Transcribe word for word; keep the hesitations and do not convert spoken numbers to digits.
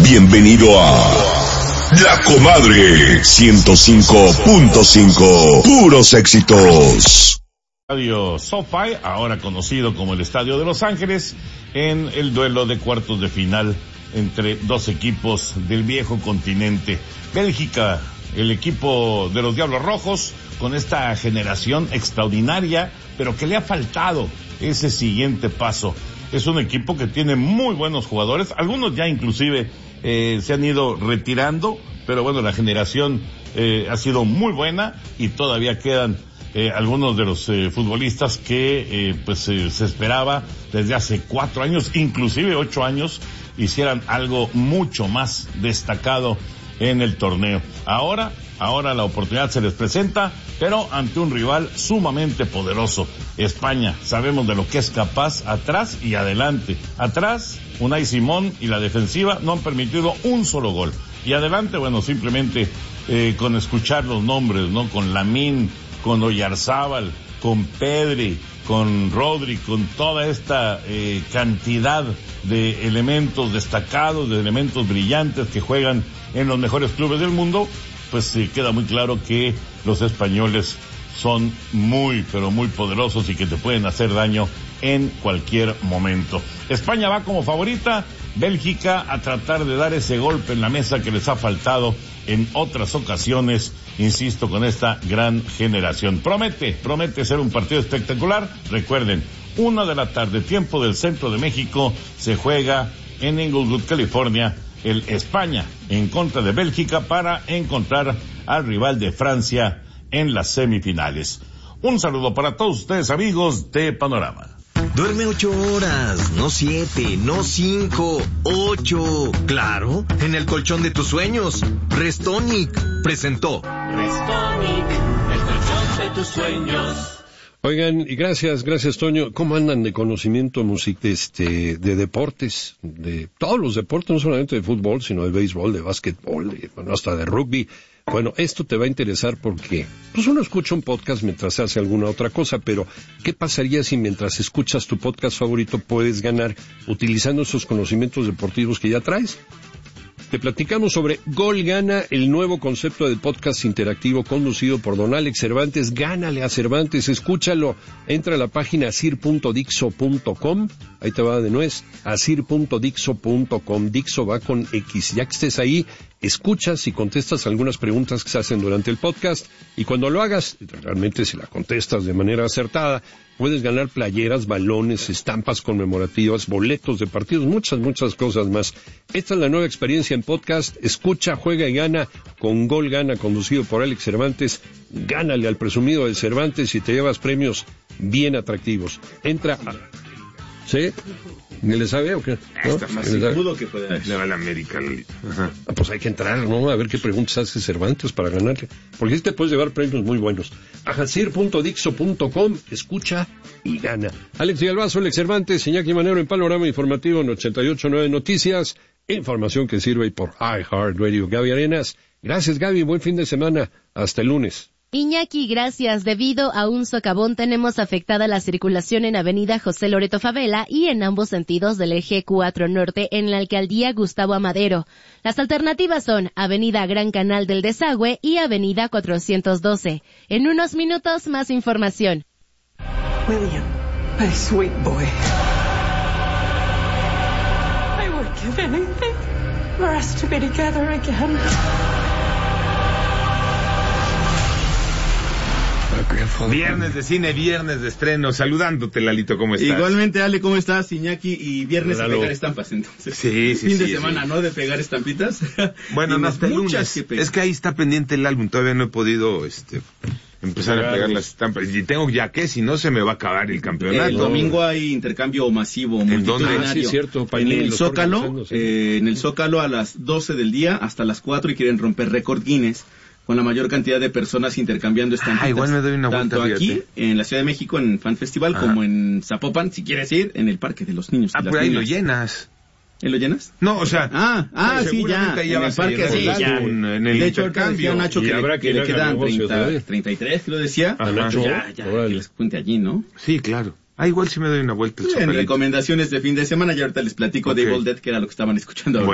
Bienvenido a La Comadre ciento cinco punto cinco. Puros éxitos. Estadio SoFi, ahora conocido como el Estadio de Los Ángeles, en el duelo de cuartos de final entre dos equipos del viejo continente. Bélgica, el equipo de los Diablos Rojos, con esta generación extraordinaria, pero que le ha faltado ese siguiente paso. Es un equipo que tiene muy buenos jugadores, algunos ya inclusive eh, se han ido retirando, pero bueno, la generación eh, ha sido muy buena y todavía quedan eh, algunos de los eh, futbolistas que eh, pues eh, se esperaba desde hace cuatro años, inclusive ocho años, hicieran algo mucho más destacado en el torneo. Ahora, ahora la oportunidad se les presenta, pero ante un rival sumamente poderoso. España, sabemos de lo que es capaz atrás y adelante. Atrás, Unai Simón y la defensiva no han permitido un solo gol. Y adelante, bueno, simplemente eh, con escuchar los nombres, ¿no? Con Lamine, con Oyarzábal, con Pedri, con Rodri, con toda esta eh, cantidad de elementos destacados, de elementos brillantes que juegan en los mejores clubes del mundo, pues eh, queda muy claro que los españoles son muy, pero muy poderosos y que te pueden hacer daño en cualquier momento. España va como favorita, Bélgica a tratar de dar ese golpe en la mesa que les ha faltado en otras ocasiones, insisto, con esta gran generación. Promete, promete ser un partido espectacular. Recuerden, una de la tarde, tiempo del centro de México, se juega en Inglewood, California, el España en contra de Bélgica para encontrar al rival de Francia en las semifinales. Un saludo para todos ustedes, amigos de Panorama. Duerme ocho horas, no siete, no cinco, ocho. Claro, en el colchón de tus sueños. Restonic presentó. Restonic, el colchón de tus sueños. Oigan, y gracias, gracias Toño. ¿Cómo andan de conocimiento music, este, de deportes? De todos los deportes, no solamente de fútbol, sino de béisbol, de básquetbol, de, bueno, hasta de rugby. Bueno, esto te va a interesar porque, pues uno escucha un podcast mientras hace alguna otra cosa, pero ¿qué pasaría si mientras escuchas tu podcast favorito puedes ganar utilizando esos conocimientos deportivos que ya traes? Te platicamos sobre Gol Gana, el nuevo concepto de podcast interactivo conducido por don Alex Cervantes. Gánale a Cervantes, escúchalo. Entra a la página asir punto dixo punto com, ahí te va de nuez, asir punto dixo punto com, Dixo va con X. Ya que estés ahí, escuchas y contestas algunas preguntas que se hacen durante el podcast, y cuando lo hagas, realmente si la contestas de manera acertada, puedes ganar playeras, balones, estampas conmemorativas, boletos de partidos, muchas, muchas cosas más. Esta es la nueva experiencia en podcast. Escucha, juega y gana con Gol Gana, conducido por Alex Cervantes. Gánale al presumido de Cervantes y te llevas premios bien atractivos. Entra a... ¿Sí? ¿Ni le sabe o qué? ¿No? Está fácil. Dudo que pueda. Le va a la América. Ajá. Ah, pues hay que entrar, ¿no? A ver qué preguntas hace Cervantes para ganarle. Porque sí te puedes llevar premios muy buenos. asir punto dixo punto com, escucha y gana. Alex Villalbazo, Alex Cervantes, Iñaki Manero en Panorama Informativo en ochenta y ocho punto nueve Noticias. Información que sirve por iHeartRadio. Gaby Arenas. Gracias, Gaby. Buen fin de semana. Hasta el lunes. Iñaki, gracias. Debido a un socavón tenemos afectada la circulación en Avenida José Loreto Favela y en ambos sentidos del eje cuatro Norte en la alcaldía Gustavo Amadero. Las alternativas son Avenida Gran Canal del Desagüe y Avenida cuatrocientos doce. En unos minutos más información. William, my sweet boy. I would give anything for us to be together again. Viernes de cine, viernes de estreno. Saludándote, Lalito, ¿cómo estás? Igualmente, Ale, ¿cómo estás? Iñaki, y viernes Lalo. de pegar estampas, entonces. Sí, sí, Fin de sí, semana, sí. ¿no? De pegar estampitas. Bueno, no, hasta el muchas lunes. que Es que ahí está pendiente el álbum. Todavía no he podido este, empezar a pegar las estampas. Y tengo ya que, si no se me va a acabar el campeonato. El domingo hay intercambio masivo, ¿En dónde? multitudinario. Ah, sí, cierto. En el Los Zócalo, organizando, sí. eh, en el Zócalo a las doce del día hasta las cuatro, y quieren romper récord Guinness con la mayor cantidad de personas intercambiando estampitas. Ah, igual me doy una vuelta, tanto aquí, fíjate. en la Ciudad de México, en Fan Festival, Ajá. como en Zapopan, si quieres ir, en el Parque de los Niños. y Ah, las pero ahí lo Niñas. llenas. ¿Eh, lo llenas? No, o sea... Ah, ah, pues, sí, ya. seguramente ahí ya En el vas a parque, llenar sí, el ya. álbum, en el De hecho, ahorita intercambio. decía Nacho Y que, le, habrá que que le haga quedan negocio treinta, todavía. treinta y tres, que lo decía. Ah, Nacho, Nacho, ya, ya, órale. que les cuente allí, ¿no? Sí, claro. Ah, igual si me doy una vuelta. el En Zócalito. recomendaciones de fin de semana, y ahorita les platico Ok. de Evil Dead, que era lo que estaban escuchando ahora.